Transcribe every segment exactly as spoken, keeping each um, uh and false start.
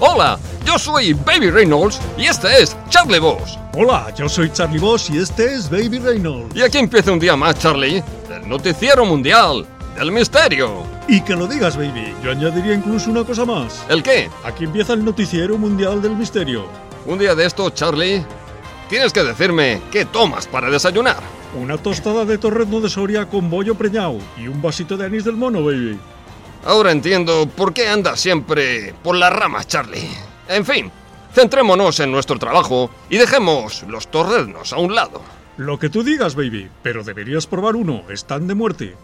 Hola, yo soy Baby Reynolds y este es Charlie Voss. Hola, yo soy Charlie Voss y este es Baby Reynolds. Y aquí empieza un día más, Charlie, el noticiero mundial del misterio. Y que lo digas, baby, yo añadiría incluso una cosa más. ¿El qué? Aquí empieza el noticiero mundial del misterio. Un día de esto, Charlie, tienes que decirme qué tomas para desayunar. Una tostada de torrezno de Soria con bollo preñado y un vasito de anís del mono, baby. Ahora entiendo por qué andas siempre por las ramas, Charlie. En fin, centrémonos en nuestro trabajo y dejemos los torreznos a un lado. Lo que tú digas, baby, pero deberías probar uno, están de muerte.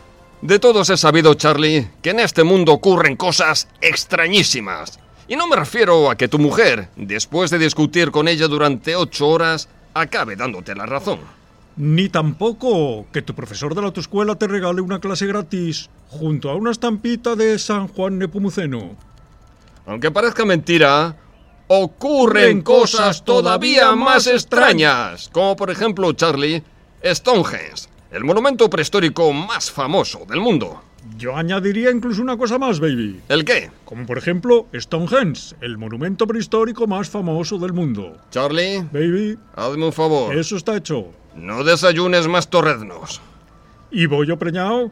De todos he sabido, Charlie, que en este mundo ocurren cosas extrañísimas. Y no me refiero a que tu mujer, después de discutir con ella durante ocho horas, acabe dándote la razón. Ni tampoco que tu profesor de la autoescuela te regale una clase gratis junto a una estampita de San Juan Nepomuceno. Aunque parezca mentira, ocurren cosas todavía más extrañas, como por ejemplo, Charlie, Stonehenge, el monumento prehistórico más famoso del mundo. Yo añadiría incluso una cosa más, baby. ¿El qué? Como por ejemplo, Stonehenge, el monumento prehistórico más famoso del mundo. Charlie, baby, hazme un favor. Eso está hecho. No desayunes más torreznos. ¿Y bollo preñado?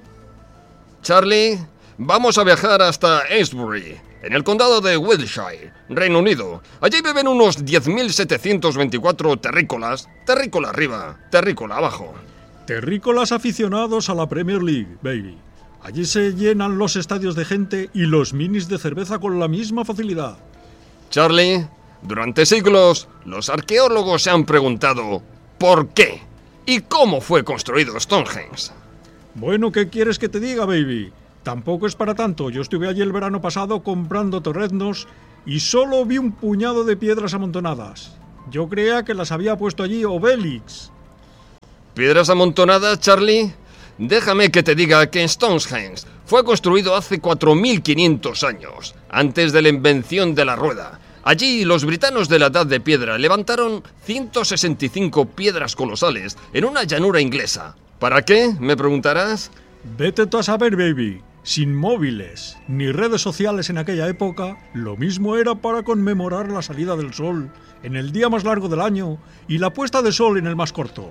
Charlie, vamos a viajar hasta Aylesbury, en el condado de Wiltshire, Reino Unido. Allí viven unos diez mil setecientos veinticuatro terrícolas, terrícola arriba, terrícola abajo. Terrícolas aficionados a la Premier League, baby. Allí se llenan los estadios de gente y los minis de cerveza con la misma facilidad. Charlie, durante siglos, los arqueólogos se han preguntado ¿por qué? ¿Y cómo fue construido Stonehenge? Bueno, ¿qué quieres que te diga, baby? Tampoco es para tanto. Yo estuve allí el verano pasado comprando torreznos y solo vi un puñado de piedras amontonadas. Yo creía que las había puesto allí Obélix. ¿Piedras amontonadas, Charlie? Déjame que te diga que Stonehenge fue construido hace cuatro mil quinientos años, antes de la invención de la rueda. Allí, los britanos de la Edad de Piedra levantaron ciento sesenta y cinco piedras colosales en una llanura inglesa. ¿Para qué?, me preguntarás. Vete tú a saber, baby. Sin móviles ni redes sociales en aquella época, lo mismo era para conmemorar la salida del sol en el día más largo del año y la puesta de sol en el más corto.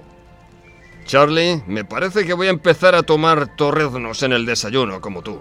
Charlie, me parece que voy a empezar a tomar torreznos en el desayuno como tú.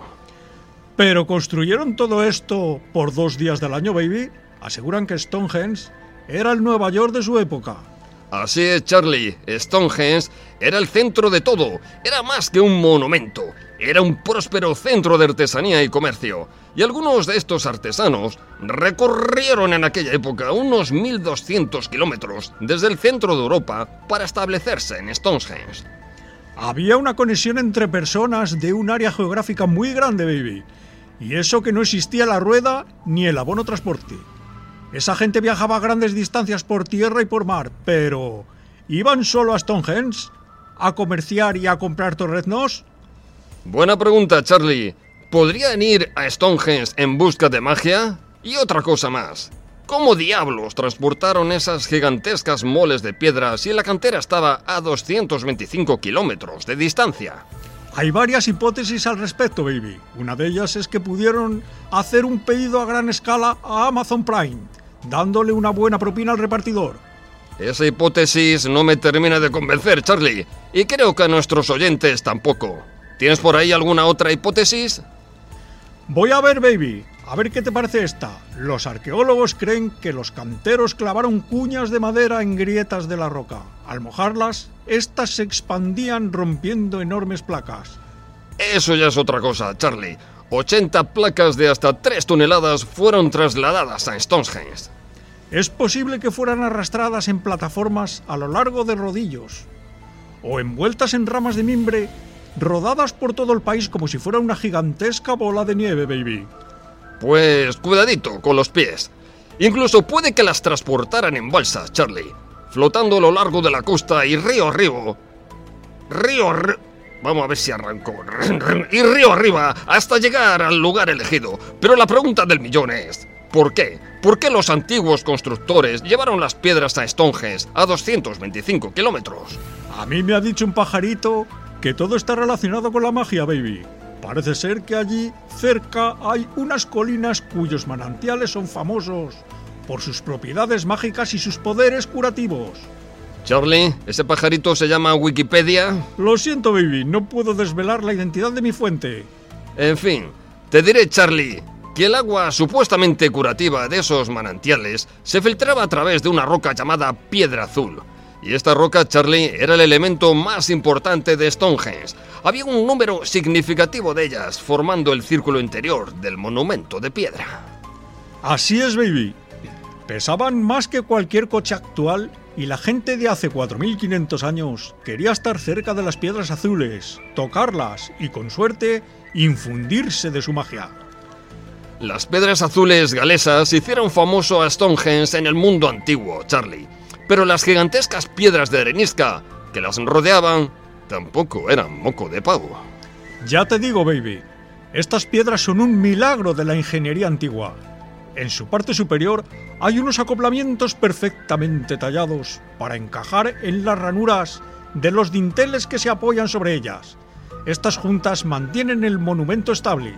¿Pero construyeron todo esto por dos días del año, baby? Aseguran que Stonehenge era el Nueva York de su época. Así es, Charlie. Stonehenge era el centro de todo. Era más que un monumento. Era un próspero centro de artesanía y comercio. Y algunos de estos artesanos recorrieron en aquella época unos mil doscientos kilómetros desde el centro de Europa para establecerse en Stonehenge. Había una conexión entre personas de un área geográfica muy grande, baby. Y eso que no existía la rueda ni el abono transporte. Esa gente viajaba a grandes distancias por tierra y por mar, pero ¿iban solo a Stonehenge a comerciar y a comprar torreznos? Buena pregunta, Charlie. ¿Podrían ir a Stonehenge en busca de magia? Y otra cosa más. ¿Cómo diablos transportaron esas gigantescas moles de piedra si la cantera estaba a doscientos veinticinco kilómetros de distancia? Hay varias hipótesis al respecto, baby. Una de ellas es que pudieron hacer un pedido a gran escala a Amazon Prime, dándole una buena propina al repartidor. Esa hipótesis no me termina de convencer, Charlie, y creo que a nuestros oyentes tampoco. ¿Tienes por ahí alguna otra hipótesis? Voy a ver, baby, a ver qué te parece esta. Los arqueólogos creen que los canteros clavaron cuñas de madera en grietas de la roca. Al mojarlas, estas se expandían rompiendo enormes placas. Eso ya es otra cosa, Charlie. ochenta placas de hasta tres toneladas fueron trasladadas a Stonehenge. Es posible que fueran arrastradas en plataformas a lo largo de rodillos, o envueltas en ramas de mimbre, rodadas por todo el país como si fuera una gigantesca bola de nieve, baby. Pues cuidadito con los pies. Incluso puede que las transportaran en balsas, Charlie, flotando a lo largo de la costa y río arriba. Río arriba. Vamos a ver si arrancó. Y río arriba hasta llegar al lugar elegido. Pero la pregunta del millón es, ¿por qué? ¿Por qué los antiguos constructores llevaron las piedras a Stonehenge a doscientos veinticinco kilómetros? A mí me ha dicho un pajarito que todo está relacionado con la magia, baby. Parece ser que allí cerca hay unas colinas cuyos manantiales son famosos por sus propiedades mágicas y sus poderes curativos. Charlie, ¿ese pajarito se llama Wikipedia? Lo siento, baby, no puedo desvelar la identidad de mi fuente. En fin, te diré, Charlie, que el agua supuestamente curativa de esos manantiales se filtraba a través de una roca llamada Piedra Azul. Y esta roca, Charlie, era el elemento más importante de Stonehenge. Había un número significativo de ellas formando el círculo interior del monumento de piedra. Así es, baby. Pesaban más que cualquier coche actual y la gente de hace cuatro mil quinientos años quería estar cerca de las piedras azules, tocarlas y, con suerte, infundirse de su magia. Las piedras azules galesas hicieron famoso a Stonehenge en el mundo antiguo, Charlie. Pero las gigantescas piedras de arenisca que las rodeaban tampoco eran moco de pavo. Ya te digo, baby, estas piedras son un milagro de la ingeniería antigua. En su parte superior hay unos acoplamientos perfectamente tallados para encajar en las ranuras de los dinteles que se apoyan sobre ellas. Estas juntas mantienen el monumento estable.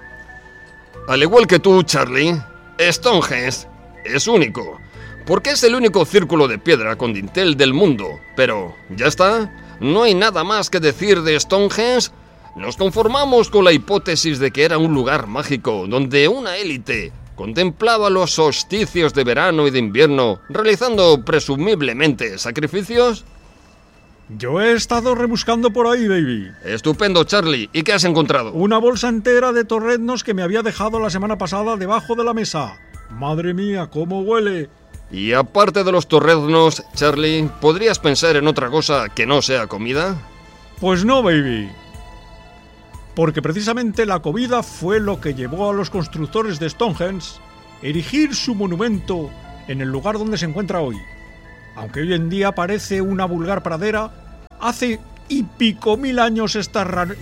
Al igual que tú, Charlie, Stonehenge es único, porque es el único círculo de piedra con dintel del mundo. Pero, ¿ya está? ¿No hay nada más que decir de Stonehenge? Nos conformamos con la hipótesis de que era un lugar mágico donde una élite contemplaba los solsticios de verano y de invierno, realizando presumiblemente sacrificios. Yo he estado rebuscando por ahí, baby. Estupendo, Charlie. ¿Y qué has encontrado? Una bolsa entera de torreznos que me había dejado la semana pasada debajo de la mesa. Madre mía, cómo huele. Y aparte de los torreznos, Charlie, ¿podrías pensar en otra cosa que no sea comida? Pues no, baby. Porque precisamente la comida fue lo que llevó a los constructores de Stonehenge a erigir su monumento en el lugar donde se encuentra hoy. Aunque hoy en día parece una vulgar pradera, hace y pico mil años estas ran...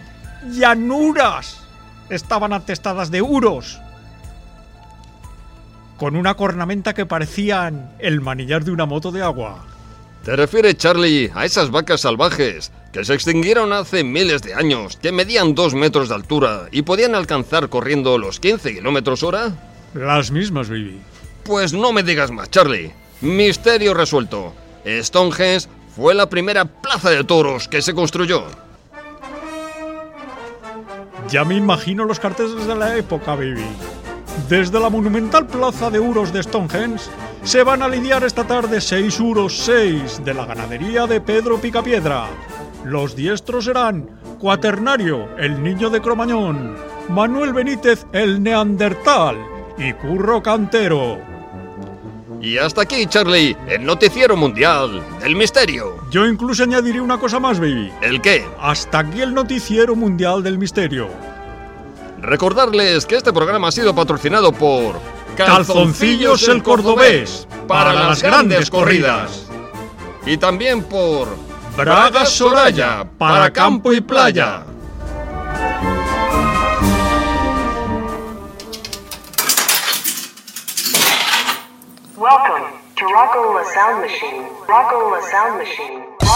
llanuras estaban atestadas de uros, con una cornamenta que parecían el manillar de una moto de agua. ¿Te refieres, Charlie, a esas vacas salvajes que se extinguieron hace miles de años, que medían dos metros de altura y podían alcanzar corriendo los quince kilómetros hora? Las mismas, baby. Pues no me digas más, Charlie. Misterio resuelto. Stonehenge fue la primera plaza de toros que se construyó. Ya me imagino los carteles de la época, baby. Desde la monumental plaza de Uros de Stonehenge se van a lidiar esta tarde seis Uros seis de la ganadería de Pedro Picapiedra. Los diestros serán Cuaternario, el niño de Cromañón, Manuel Benítez, el Neandertal y Curro Cantero. Y hasta aquí, Charlie, el noticiero mundial del misterio. Yo incluso añadiré una cosa más, baby. ¿El qué? Hasta aquí el noticiero mundial del misterio. Recordarles que este programa ha sido patrocinado por Calzoncillos el Cordobés, para las grandes corridas. Y también por Bragas Soraya, para campo y playa. Welcome to Rockola Sound Machine. Rockola Sound Machine.